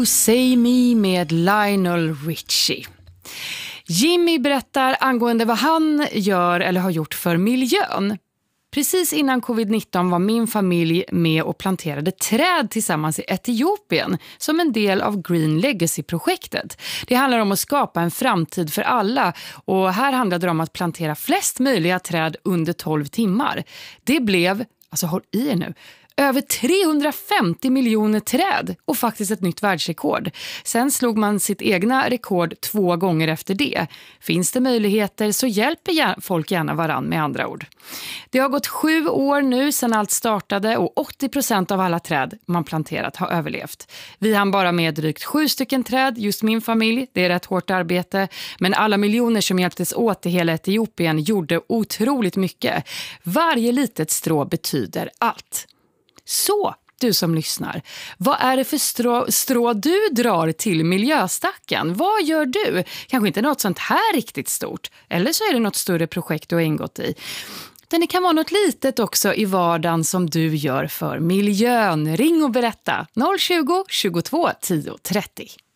Say Me med Lionel Richie. Jimmy berättar angående vad han gör eller har gjort för miljön. Precis innan covid-19 var min familj med och planterade träd tillsammans i Etiopien som en del av Green Legacy-projektet. Det handlar om att skapa en framtid för alla och här handlade det om att plantera flest möjliga träd under 12 timmar. Det blev, alltså håll i er nu, över 350 miljoner träd och faktiskt ett nytt världsrekord. Sen slog man sitt egna rekord 2 gånger efter det. Finns det möjligheter så hjälper folk gärna varann med andra ord. Det har gått 7 år nu sedan allt startade och 80% av alla träd man planterat har överlevt. Vi hann bara med drygt 7 stycken träd, just min familj. Det är rätt hårt arbete. Men alla miljoner som hjälptes åt i hela Etiopien gjorde otroligt mycket. Varje litet strå betyder allt. Så, du som lyssnar, vad är det för strå du drar till miljöstacken? Vad gör du? Kanske inte något sånt här riktigt stort. Eller så är det något större projekt du har ingått i. Men det kan vara något litet också i vardagen som du gör för miljön. Ring och berätta. 020 22 10 30.